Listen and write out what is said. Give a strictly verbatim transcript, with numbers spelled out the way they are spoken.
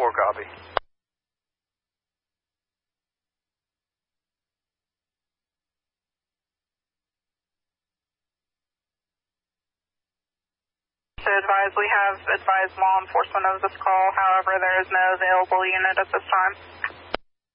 four, copy. To advise, we have advised law enforcement of this call. However, there is no available unit at this time.